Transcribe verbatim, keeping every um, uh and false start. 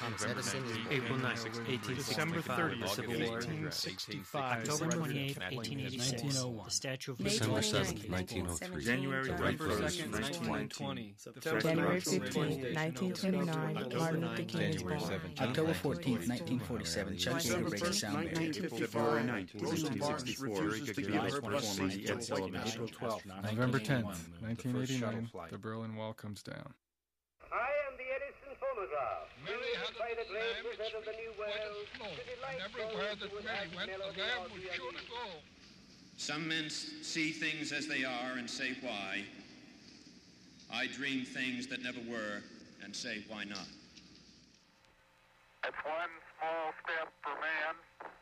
Thomas Edison was born. April ninth, eighteen December sixty-five, thirtieth, the Civil War. eighteen sixty-five. October December twenty-eighth, eighteen eighty-six, nineteen oh one. the Statue of May Liberty. December twenty-ninth, seventh, nineteen oh three. January November twenty-first, second, nineteen twenty. January fifteenth, nineteen twenty-nine, Martin Luther King is born. October fourteenth, nineteen forty-seven, Chuck Yeager breaks sound barrier. February ninth, nineteen sixty-four, Gibbs performing the Ed Sullivan Show. April twelfth, November tenth, nineteen eighty-nine, the Berlin Wall comes down. I am the Edison phonograph. Mary had a By the great lamb wizard of the New white World, as snow, to delight and everywhere those that who would Mary add went, the melody lamb or was the sure to unleashed. go. Some men see things as they are and say why. I dream things that never were and say why not. It's one small step for man,